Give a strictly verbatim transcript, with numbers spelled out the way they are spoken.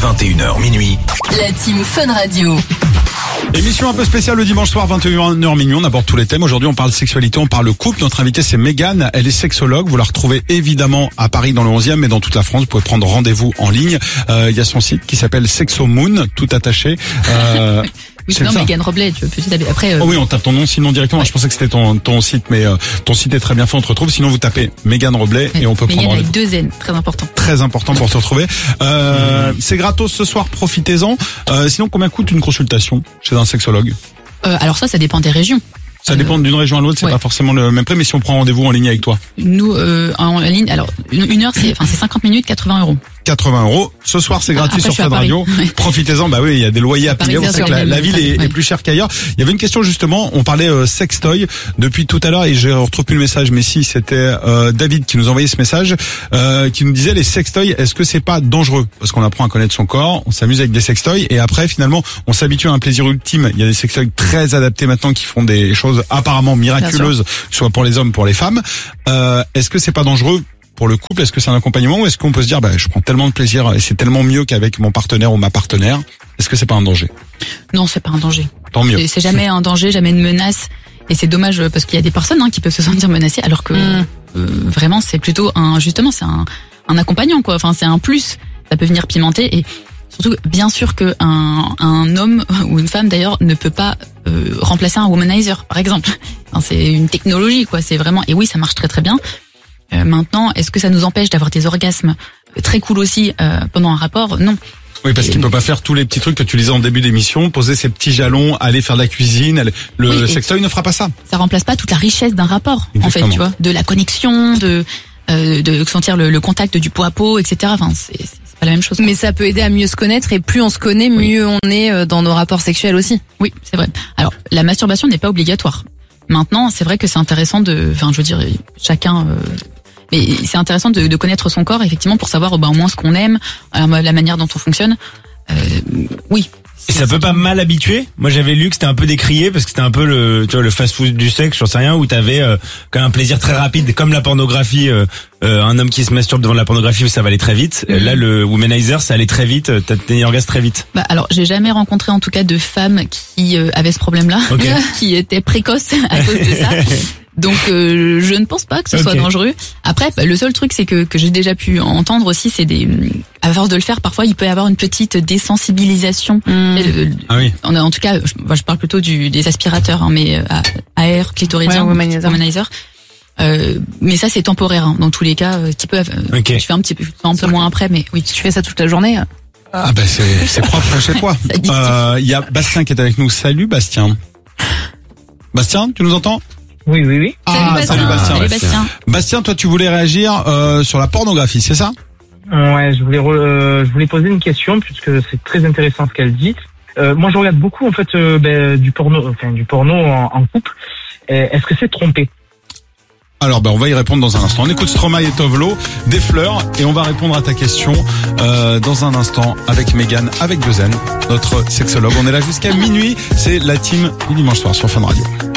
vingt et une heures minuit. La team Fun Radio. Émission un peu spéciale le dimanche soir, vingt et une heures minuit. On aborde tous les thèmes. Aujourd'hui, on parle sexualité, on parle couple. Notre invitée, c'est Mégane. Elle est sexologue. Vous la retrouvez évidemment à Paris dans le onzième, mais dans toute la France. Vous pouvez prendre rendez-vous en ligne. Euh, il y a son site qui s'appelle Sexomoon, tout attaché. Euh, Oui, non, Mégane Roblet, tu veux petit après. Euh... Oh oui, on tape ton nom, sinon directement. Ouais. Je pensais que c'était ton ton site, mais euh, ton site est très bien fait. On te retrouve. Sinon, vous tapez Mégane Roblet ouais. et on peut Mégane prendre. Avec deux N, très important. Très important pour te retrouver. Euh, mmh. C'est gratos ce soir, profitez-en. Euh, sinon, combien coûte une consultation chez un sexologue? euh, Alors ça, ça dépend des régions. Ça dépend d'une région à l'autre, c'est ouais. pas forcément le même prix, mais si on prend rendez-vous en ligne avec toi. Nous, euh, en ligne, alors une, une heure, c'est, enfin, c'est cinquante minutes, quatre-vingts euros. quatre-vingts euros. Ce soir, c'est gratuit. Après, sur Fun Radio. Profitez-en. Bah oui, il y a des loyers à payer. On sait que la, la ville est, ouais. est plus chère qu'ailleurs. Il y avait une question justement. On parlait euh, sextoy depuis tout à l'heure et je retrouve plus le message. Mais si, c'était euh, David qui nous envoyait ce message, euh, qui nous disait les sextoys. Est-ce que c'est pas dangereux? Parce qu'on apprend à connaître son corps, on s'amuse avec des sextoys et après finalement, on s'habitue à un plaisir ultime. Il y a des sextoys très adaptés maintenant qui font des choses apparemment miraculeuses, soit pour les hommes, pour les femmes. Euh, est-ce que c'est pas dangereux? Pour le couple, est-ce que c'est un accompagnement ou est-ce qu'on peut se dire bah je prends tellement de plaisir et c'est tellement mieux qu'avec mon partenaire ou ma partenaire? Est-ce que c'est pas un danger? Non, c'est pas un danger. Tant mieux. C'est, c'est jamais un danger, jamais une menace et c'est dommage parce qu'il y a des personnes hein, qui peuvent se sentir menacées alors que mmh. euh, vraiment c'est plutôt un justement c'est un un accompagnant quoi. Enfin c'est un plus. Ça peut venir pimenter et surtout bien sûr que un un homme ou une femme d'ailleurs ne peut pas euh, remplacer un womanizer par exemple. Enfin, c'est une technologie quoi. C'est vraiment et oui ça marche très très bien. Euh, maintenant, est-ce que ça nous empêche d'avoir des orgasmes très cool aussi euh, pendant un rapport? Non. Oui, parce qu'il peut pas faire tous les petits trucs que tu disais en début d'émission, poser ses petits jalons, aller faire de la cuisine. Aller... Le oui, sextoy ne fera pas ça. Ça remplace pas toute la richesse d'un rapport, exactement. En fait, tu vois, de la connexion, de euh, de sentir le, le contact du peau à peau, et cetera. Enfin, c'est, c'est pas la même chose. Mais ça peut aider à mieux se connaître et plus on se connaît, mieux oui. on est dans nos rapports sexuels aussi. Oui, c'est vrai. Alors, la masturbation n'est pas obligatoire. Maintenant, c'est vrai que c'est intéressant de, enfin, je veux dire, chacun. Euh, Mais c'est intéressant de, de connaître son corps, effectivement, pour savoir ben, au moins ce qu'on aime, la manière dont on fonctionne. Euh, oui. Et ça peut pas mal habituer. Moi, j'avais lu que c'était un peu décrié parce que c'était un peu le, tu vois, le fast-food du sexe, j'en sais rien, où t'avais euh, quand même un plaisir très rapide, comme la pornographie. Euh, euh, un homme qui se masturbe devant la pornographie, ça va aller très vite. Mmh. Là, le womanizer, ça allait très vite. T'as des orgasmes très vite. Bah alors, j'ai jamais rencontré en tout cas de femmes qui euh, avaient ce problème-là, okay. qui étaient précoces à cause de ça. Donc euh, je ne pense pas que ce okay. soit dangereux. Après bah, le seul truc c'est que que j'ai déjà pu entendre aussi c'est des à force de le faire parfois il peut y avoir une petite désensibilisation. Mmh. Euh, ah oui. En, en tout cas je, bah, je parle plutôt du des aspirateurs hein, mais euh, A R clitoridien, ouais, womanizer. womanizer. Euh, mais ça c'est temporaire hein, dans tous les cas euh, qui peut euh, okay. je fais un petit peu un peu moins après mais oui si tu fais ça toute la journée. Ah ben c'est c'est propre chez toi. Il euh, y a Bastien qui est avec nous. Salut Bastien. Bastien, tu nous entends? Oui, oui, oui. Ah, salut, salut Bastien. Salut Bastien. Bastien, toi, tu voulais réagir euh, sur la pornographie, c'est ça? Ouais, je voulais, euh, je voulais poser une question puisque c'est très intéressant ce qu'elle dit. Euh, moi, je regarde beaucoup en fait euh, ben, du porno, enfin du porno en, en couple. Euh, est-ce que c'est trompé? Alors, ben, on va y répondre dans un instant. On écoute Stromae et Tovlo, Des fleurs, et on va répondre à ta question euh, dans un instant avec Mégane, avec deux N, notre sexologue. On est là jusqu'à minuit. C'est la team du dimanche soir sur Fun Radio.